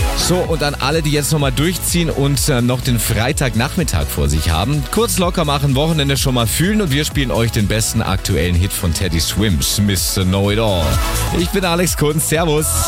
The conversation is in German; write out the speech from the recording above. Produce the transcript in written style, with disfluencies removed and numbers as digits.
So, und an alle, die jetzt nochmal durchziehen und noch den Freitagnachmittag vor sich haben, kurz locker machen, Wochenende schon mal fühlen und wir spielen euch den besten aktuellen Hit von Teddy Swims, Mr. Know It All. Ich bin Alex Kunz, servus.